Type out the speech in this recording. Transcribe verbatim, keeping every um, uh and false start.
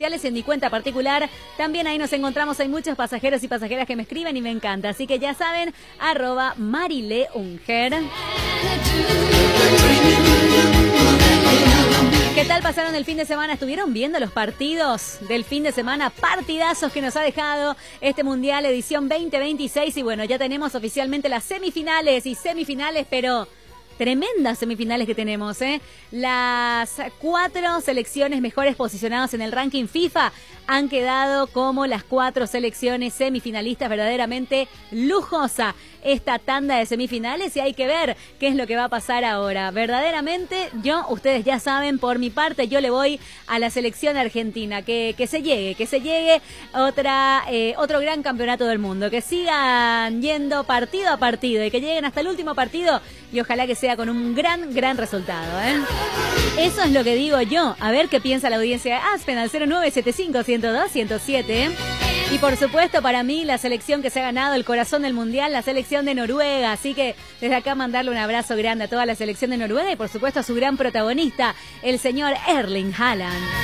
En mi cuenta particular, también ahí nos encontramos, hay muchos pasajeros y pasajeras que me escriben y me encanta, así que ya saben, arroba Marile Unger. ¿Qué tal pasaron el fin de semana? ¿Estuvieron viendo los partidos del fin de semana? Partidazos que nos ha dejado este Mundial edición veinte veintiséis y bueno, ya tenemos oficialmente las semifinales y semifinales, pero... tremendas semifinales que tenemos, ¿eh? Las cuatro selecciones mejores posicionadas en el ranking FIFA han quedado como las cuatro selecciones semifinalistas. Verdaderamente lujosa esta tanda de semifinales y hay que ver qué es lo que va a pasar ahora. Verdaderamente, yo, ustedes ya saben, por mi parte, yo le voy a la selección argentina. Que, que se llegue, que se llegue otra, eh, otro gran campeonato del mundo. Que sigan yendo partido a partido y que lleguen hasta el último partido y ojalá que sea con un gran, gran resultado, ¿eh? Eso es lo que digo yo. A ver qué piensa la audiencia de Aspen al cero nueve siete cinco, uno cero dos, uno cero siete. Y por supuesto, para mí, la selección que se ha ganado el corazón del Mundial, la selección de Noruega. Así que desde acá mandarle un abrazo grande a toda la selección de Noruega y por supuesto a su gran protagonista, el señor Erling Haaland.